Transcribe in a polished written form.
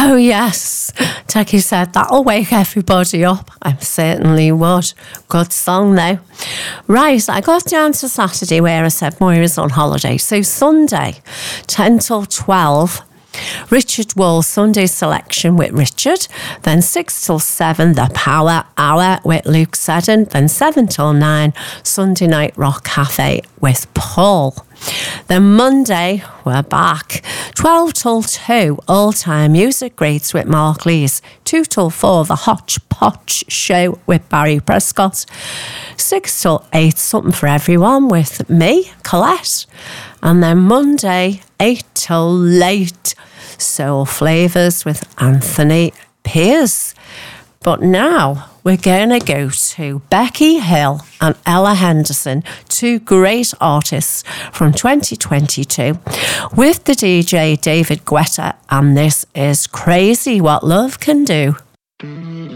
Oh, yes. Techie said that'll wake everybody up. I certainly would. Good song, though. Right, I got down to Saturday where I said Moira's on holiday. So Sunday, 10 till 12, Richard Wall Sunday selection with Richard, then 6 till 7 the Power Hour with Luke Seddon, then 7 till 9 Sunday Night Rock Cafe with Paul. Then Monday we're back 12 till 2 All Time Music Greats with Mark Lees, 2 till 4 the Hodgepodge Show with Barry Prescott, 6 till 8 Something for Everyone with me, Colette, and then Monday 8 till late Soul Flavours with Anthony Pierce. But now we're going to go to Becky Hill and Ella Henderson, two great artists from 2022, with the DJ David Guetta, and this is Crazy What Love Can Do.